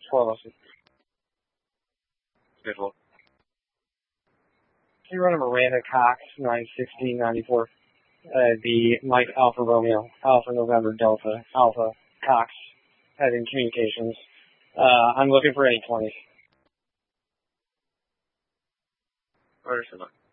1206. Schedule. Can you run a Miranda Cox 91694? The Mike Alpha Romeo, Alpha November Delta, Alpha Cox, having communications. I'm looking for 820s. Understood.